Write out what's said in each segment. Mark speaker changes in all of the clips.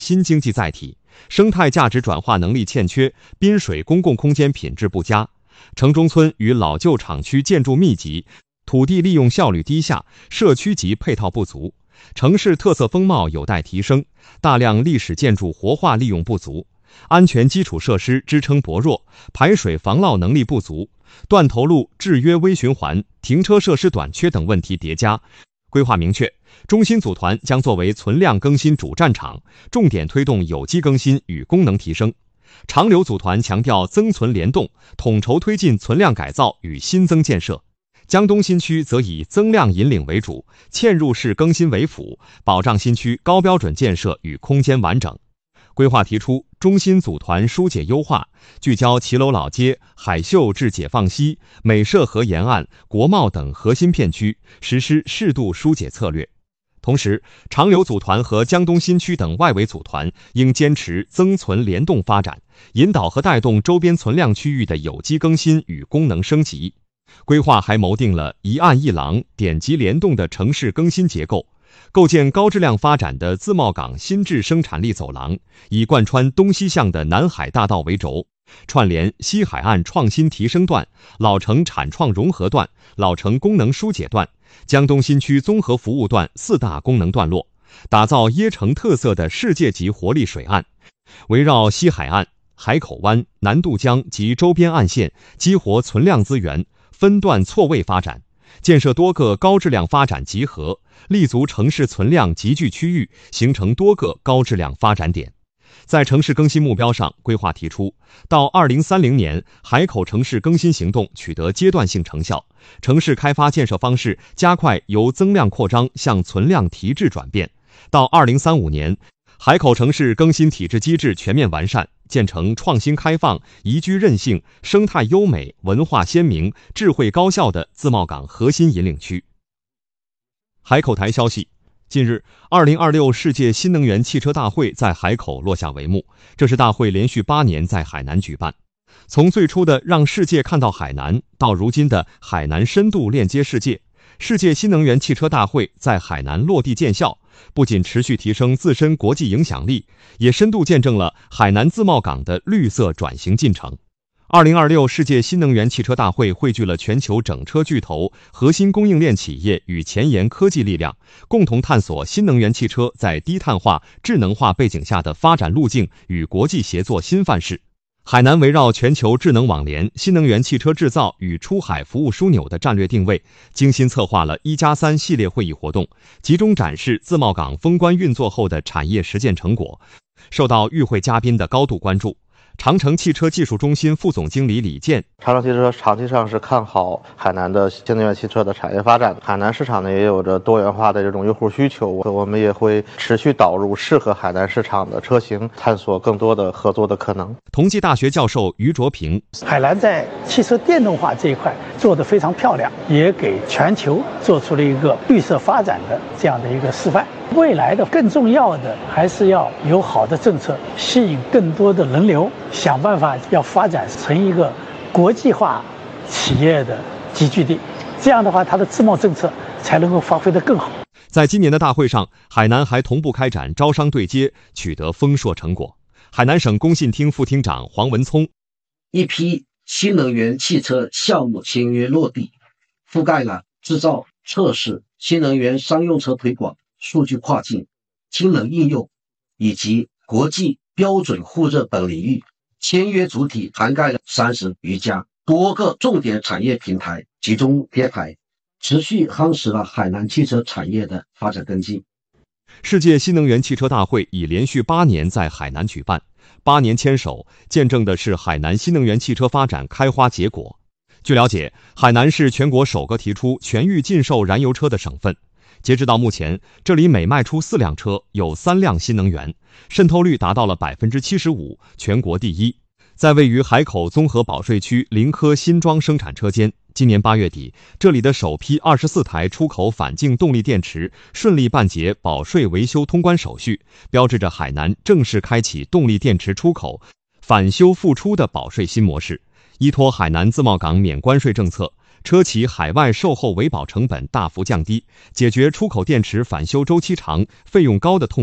Speaker 1: 新经济载体，生态价值转化能力欠缺，滨水公共空间品质不佳，城中村与老旧厂区建筑密集，土地利用效率低下，社区级配套不足，城市特色风貌有待提升，大量历史建筑活化利用不足，安全基础设施支撑薄弱，排水防涝能力不足，断头路、制约微循环、停车设施短缺等问题叠加。规划明确，中心组团将作为存量更新主战场，重点推动有机更新与功能提升。长流组团强调增存联动，统筹推进存量改造与新增建设。江东新区则以增量引领为主，嵌入式更新为辅，保障新区高标准建设与空间完整。规划提出中心组团疏解优化，聚焦骑楼老街、海秀至解放西、美涉河沿岸、国贸等核心片区，实施适度疏解策略。同时，长流组团和江东新区等外围组团应坚持增存联动发展，引导和带动周边存量区域的有机更新与功能升级。规划还谋定了一案一廊、点击联动的城市更新结构，构建高质量发展的自贸港新质生产力走廊，以贯穿东西向的南海大道为轴，串联西海岸创新提升段、老城产创融合段、老城功能疏解段、江东新区综合服务段4大功能段落，打造椰城特色的世界级活力水岸，围绕西海岸、海口湾、南渡江及周边岸线，激活存量资源，分段错位发展，建设多个高质量发展集合，立足城市存量集聚区域，形成多个高质量发展点。在城市更新目标上，规划提出，到2030年，海口城市更新行动取得阶段性成效，城市开发建设方式加快由增量扩张向存量提质转变。到2035年，海口城市更新体制机制全面完善，建成创新开放、宜居韧性、生态优美、文化鲜明、智慧高效的自贸港核心引领区。海口台消息，近日，2026世界新能源汽车大会在海口落下帷幕，这是大会连续8年在海南举办。从最初的让世界看到海南，到如今的海南深度链接世界，世界新能源汽车大会在海南落地见效，不仅持续提升自身国际影响力，也深度见证了海南自贸港的绿色转型进程。2026世界新能源汽车大会汇聚了全球整车巨头、核心供应链企业与前沿科技力量，共同探索新能源汽车在低碳化、智能化背景下的发展路径与国际协作新范式。海南围绕全球智能网联、新能源汽车制造与出海服务枢纽的战略定位，精心策划了1+3系列会议活动，集中展示自贸港封关运作后的产业实践成果，受到与会嘉宾的高度关注。长城汽车技术中心副总经理李健，
Speaker 2: 长城汽车长期上是看好海南的新能源汽车的产业发展，海南市场呢也有着多元化的这种用户需求，我们也会持续导入适合海南市场的车型，探索更多的合作的可能。
Speaker 1: 同济大学教授于卓平，
Speaker 3: 海南在汽车电动化这一块做得非常漂亮，也给全球做出了一个绿色发展的这样的一个示范。未来的更重要的还是要有好的政策，吸引更多的人流，想办法要发展成一个国际化企业的集聚地，这样的话它的自贸政策才能够发挥得更好。
Speaker 1: 在今年的大会上，海南还同步开展招商对接，取得丰硕成果。海南省工信厅副厅长黄文聪，
Speaker 4: 一批新能源汽车项目签约落地，覆盖了制造、测试、新能源商用车推广、数据跨境、氢能应用以及国际标准互认等领域，签约主体涵盖了30余家，多个重点产业平台集中贴牌，持续夯实了海南汽车产业的发展根基。
Speaker 1: 世界新能源汽车大会已连续8年在海南举办，8年牵手，见证的是海南新能源汽车发展开花结果。据了解，海南是全国首个提出全域禁售燃油车的省份。截止到目前，这里每卖出4辆车，有3辆新能源，渗透率达到了75%，全国第一。在位于海口综合保税区临科新装生产车间，今年8月底，这里的首批24台出口反净动力电池顺利办结保税维修通关手续，标志着海南正式开启动力电池出口返修复出的保税新模式。依托海南自贸港免关税政策，车企海外售后维保成本大幅降低，解决出口电池返修周期长、费用高的痛点，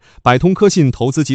Speaker 1: 百通科信投资集